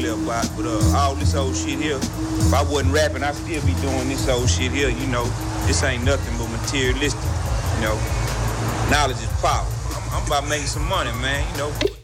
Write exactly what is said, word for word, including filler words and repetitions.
there, but, but uh, all this old shit here, if I wasn't rapping, I'd still be doing this old shit here, you know. This ain't nothing but materialistic, you know. Knowledge is power. I'm, I'm about making some money, man, you know.